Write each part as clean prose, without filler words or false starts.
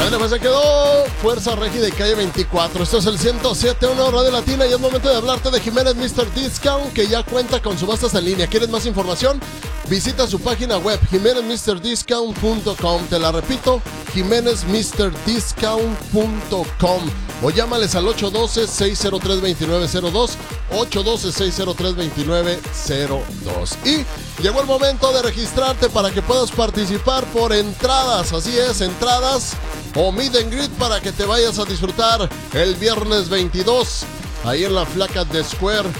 Bueno, pues se quedó Fuerza Regi de Calle 24. Esto es el 107.1 Radio Latina y es momento de hablarte de Jiménez Mr. Discount, que ya cuenta con subastas en línea. ¿Quieres más información? Visita su página web, jimenezmrdiscount.com. Te la repito, jimenezmrdiscount.com. O llámales al 812-603-2902, 812-603-2902. Y llegó el momento de registrarte para que puedas participar por entradas. Así es, entradas o meet and greet para que te vayas a disfrutar el viernes 22 ahí en la Flaca de Square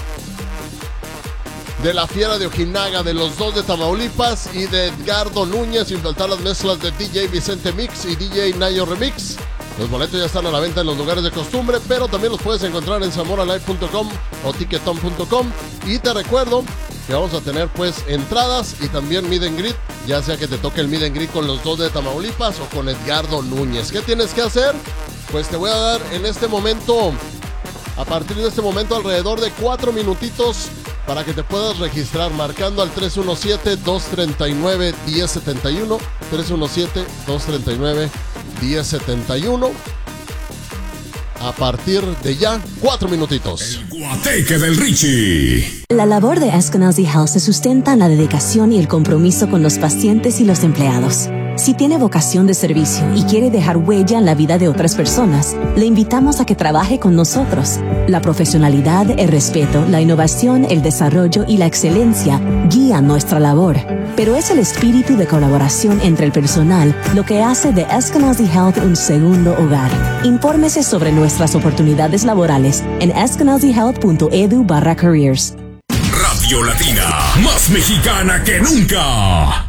de la Fiera de Ojinaga, de los dos de Tamaulipas y de Edgardo Núñez, sin faltar las mezclas de DJ Vicente Mix y DJ Nayo Remix. Los boletos ya están a la venta en los lugares de costumbre, pero también los puedes encontrar en zamoralive.com o ticketon.com. Y te recuerdo que vamos a tener pues entradas y también meet and greet, ya sea que te toque el meet and greet con los dos de Tamaulipas o con Edgardo Núñez. ¿Qué tienes que hacer? Pues te voy a dar en este momento, a partir de este momento, alrededor de 4 minutitos para que te puedas registrar marcando al 317-239-1071, 317-239-1071. A partir de ya, 4 minutitos. El Guateque del Richie. La labor de Eskenazi Health se sustenta en la dedicación y el compromiso con los pacientes y los empleados. Si tiene vocación de servicio y quiere dejar huella en la vida de otras personas, le invitamos a que trabaje con nosotros. La profesionalidad, el respeto, la innovación, el desarrollo y la excelencia guían nuestra labor. Pero es el espíritu de colaboración entre el personal lo que hace de Eskenazi Health un segundo hogar. Infórmese sobre nuestras oportunidades laborales en eskenazihealth.edu/careers. Radio Latina, más mexicana que nunca.